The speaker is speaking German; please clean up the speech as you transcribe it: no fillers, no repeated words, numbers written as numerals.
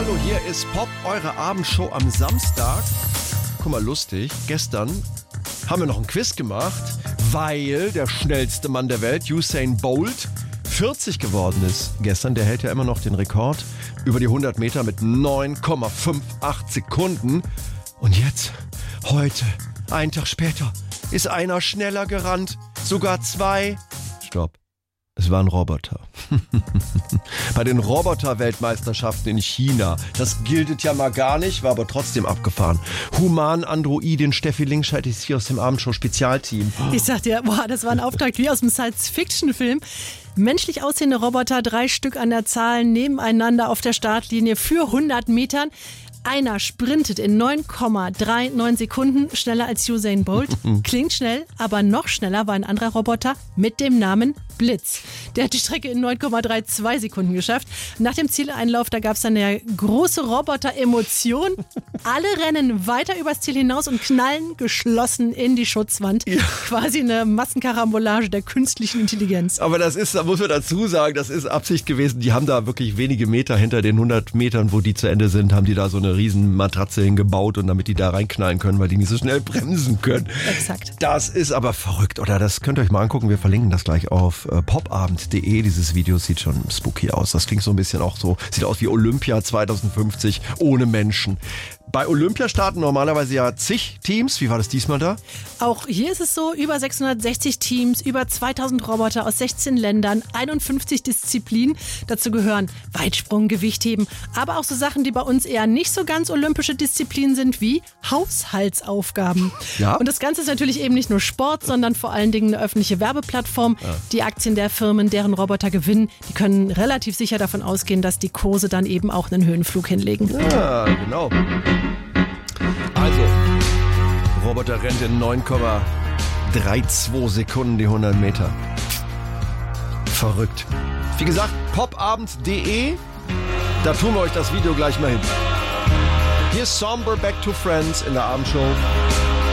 Hallo, hier ist Pop, eure Abendshow am Samstag. Guck mal, lustig, gestern haben wir noch ein Quiz gemacht, weil der schnellste Mann der Welt, Usain Bolt, 40 geworden ist. Gestern, der hält ja immer noch den Rekord über die 100 Meter mit 9,58 Sekunden. Und jetzt, heute, einen Tag später, ist einer schneller gerannt, sogar zwei. Stopp. Es war ein Roboter. Bei den Roboter-Weltmeisterschaften in China. Das giltet ja mal gar nicht, war aber trotzdem abgefahren. Human-Androidin Steffi Linkscheid ist hier aus dem Abendshow-Spezialteam. Ich sag dir, das war ein Auftakt wie aus einem Science-Fiction-Film. Menschlich aussehende Roboter, 3 Stück an der Zahl, nebeneinander auf der Startlinie für 100 Metern. Einer sprintet in 9,39 Sekunden, schneller als Usain Bolt. Klingt schnell, aber noch schneller war ein anderer Roboter mit dem Namen Blitz. Der hat die Strecke in 9,32 Sekunden geschafft. Nach dem Zieleinlauf, da gab es dann eine große Roboter-Emotion. Alle rennen weiter übers Ziel hinaus und knallen geschlossen in die Schutzwand. Ja. Quasi eine Massenkarambolage der künstlichen Intelligenz. Aber das ist, da muss man dazu sagen, das ist Absicht gewesen. Die haben da wirklich wenige Meter hinter den 100 Metern, wo die zu Ende sind, haben die da so eine riesen Matratze hingebaut und damit die da reinknallen können, weil die nicht so schnell bremsen können. Exakt. Das ist aber verrückt, oder? Das könnt ihr euch mal angucken. Wir verlinken das gleich auf popabend.de. Dieses Video sieht schon spooky aus. Das klingt so ein bisschen auch so, sieht aus wie Olympia 2050 ohne Menschen. Bei Olympia starten normalerweise ja zig Teams. Wie war das diesmal da? Auch hier ist es so, über 660 Teams, über 2000 Roboter aus 16 Ländern, 51 Disziplinen. Dazu gehören Weitsprung, Gewichtheben, aber auch so Sachen, die bei uns eher nicht so ganz olympische Disziplinen sind, wie Haushaltsaufgaben. Ja? Und das Ganze ist natürlich eben nicht nur Sport, sondern vor allen Dingen eine öffentliche Werbeplattform. Ja. Die Aktien der Firmen, deren Roboter gewinnen, die können relativ sicher davon ausgehen, dass die Kurse dann eben auch einen Höhenflug hinlegen. Ja, genau. Also, Roboter rennt in 9,32 Sekunden die 100 Meter. Verrückt. Wie gesagt, popabend.de, da tun wir euch das Video gleich mal hin. Hier ist Somber Back to Friends in der Abendshow.